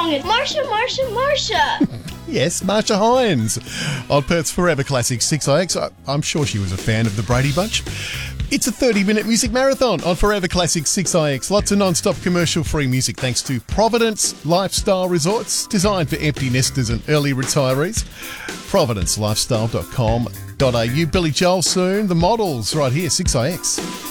song is Marsha, Marsha, Marsha. Yes, Marsha Hines on Perth's Forever Classic 6IX. I'm sure she was a fan of the Brady Bunch. It's a 30-minute music marathon on Forever Classic 6IX. Lots of non-stop commercial-free music thanks to Providence Lifestyle Resorts, designed for empty nesters and early retirees. ProvidenceLifestyle.com.au. Billy Joel soon. The Models right here, 6IX.